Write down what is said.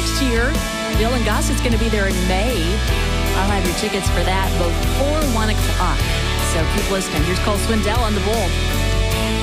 next year. Dylan Gossett's going to be there in May. I'll have your tickets for that before 1 o'clock. So keep listening. Here's Cole Swindell on the Bull.